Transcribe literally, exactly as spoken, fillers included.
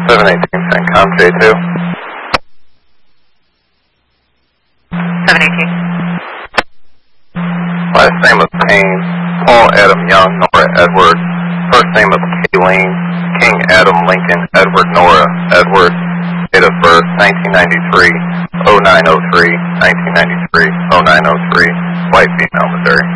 seven eighteen CENTCOM J two. seven eighteen. Last name of Payne, Paul Adam Young, Nora Edward. First name of Kayleen, King Adam Lincoln Edward Nora Edward. Date of birth nineteen ninety-three, oh nine oh three, nineteen ninety-three, oh nine oh three. White female, Missouri.